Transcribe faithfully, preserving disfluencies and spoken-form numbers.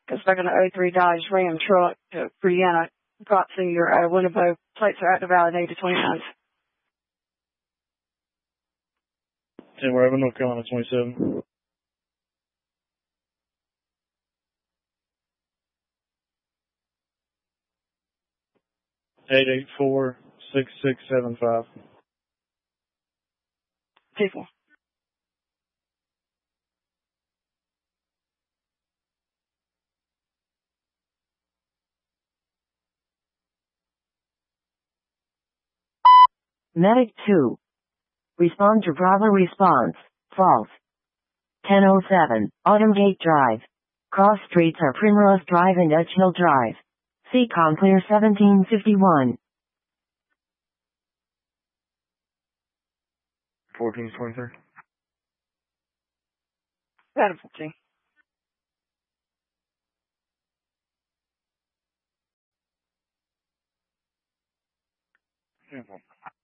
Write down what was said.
It's like an oh three Dodge Ram truck to Brianna. Got to your uh, Winnebago. Plates are active, validated twenty-nine. ten, we're having North Carolina twenty-seven. eight eight four, six six seven five. People. Medic two. Respond to Bravo response. False. ten oh seven, Autumn Gate Drive. Cross streets are Primrose Drive and Edge Hill Drive. C C O M clear seventeen fifty-one. fourteen twenty-three. Got a fourteen. Yeah.